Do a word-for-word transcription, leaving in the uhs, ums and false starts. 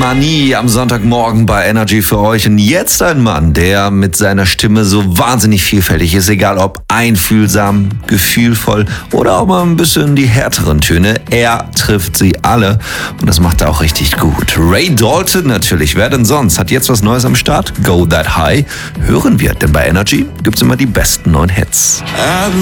Manie am Sonntagmorgen bei Energy für euch. Und jetzt ein Mann, der mit seiner Stimme so wahnsinnig vielfältig ist, egal ob einfühlsam, gefühlvoll oder auch mal ein bisschen die härteren Töne. Er trifft sie alle und das macht er auch richtig gut. Ray Dalton natürlich, wer denn sonst? Hat jetzt was Neues am Start? Go That High. Hören wir, denn bei Energy gibt's immer die besten neuen Hits.